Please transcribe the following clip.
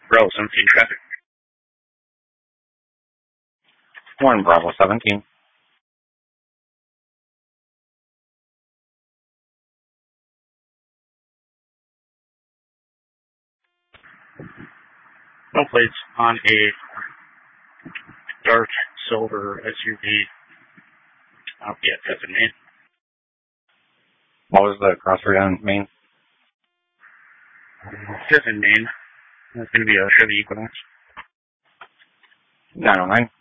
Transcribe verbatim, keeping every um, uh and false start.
Bravo seventeen traffic. One Bravo seventeen. No plates on a dark silver S U V. Oh, yeah, that's in Maine. What was the crossroad on Maine? That's in Maine. That's going to be a Chevy Equinox. nine oh nine.